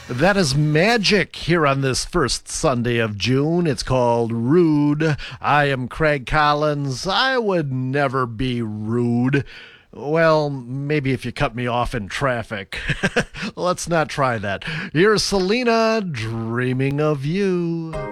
That is magic here on this first Sunday of June. It's called Rude. I am Craig Collins. I would never be rude. Well, maybe if you cut me off in traffic. Let's not try that. Here's Selena dreaming of you.